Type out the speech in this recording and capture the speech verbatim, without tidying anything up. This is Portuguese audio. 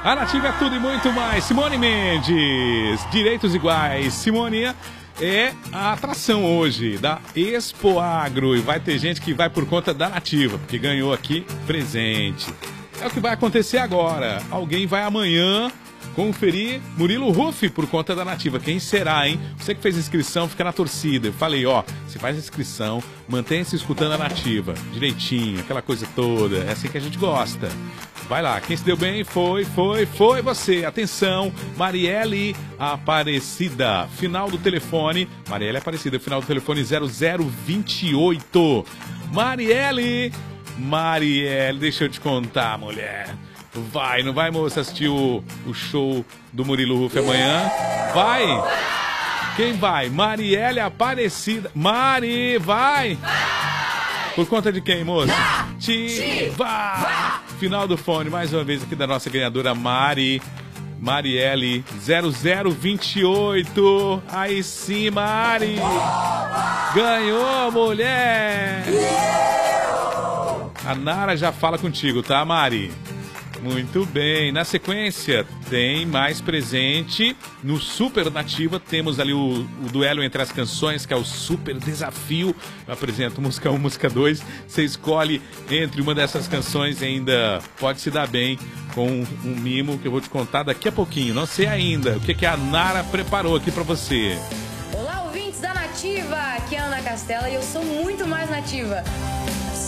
A Nativa é tudo e muito mais. Simone Mendes, direitos iguais. Simone é a atração hoje da Expo Agro. E vai ter gente que vai por conta da Nativa, porque ganhou aqui presente. É o que vai acontecer agora. Alguém vai amanhã conferir Murilo Huff por conta da Nativa. Quem será, hein? Você que fez inscrição, fica na torcida. Eu falei, ó, você faz a inscrição, mantenha-se escutando a Nativa direitinho, aquela coisa toda. É assim que a gente gosta. Vai lá, quem se deu bem foi, foi, foi você. Atenção, Marielle Aparecida, final do telefone. Marielle Aparecida, final do telefone zero zero vinte e oito. Marielle, Marielle, deixa eu te contar, mulher. Vai, não vai, moça, assistir o, o show do Murilo Huff amanhã? Vai! Quem vai? Marielle Aparecida. Mari, vai! Por conta de quem, moça? Nativa! Final do fone, mais uma vez aqui da nossa ganhadora Mari. Marielle zero zero vinte e oito. Aí sim, Mari! Ganhou, mulher! A Nara já fala contigo, tá, Mari? Muito bem, na sequência tem mais presente no Super Nativa, temos ali o, o duelo entre as canções, que é o Super Desafio. Eu apresento música um, música dois, você escolhe entre uma dessas canções e ainda pode se dar bem com um, um mimo que eu vou te contar daqui a pouquinho. Não sei ainda o que, que a Nara preparou aqui pra você. Olá, ouvintes da Nativa, aqui é a Ana Castela e eu sou muito mais nativa.